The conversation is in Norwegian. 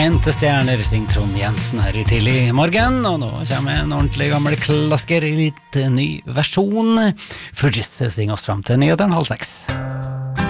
Kjente stjerner, syng Trond Jensen her I tidlig morgen, og nå kommer en ordentlig gammel klasker I litt ny versjon. Fugees synger oss frem til nyheten 5:30.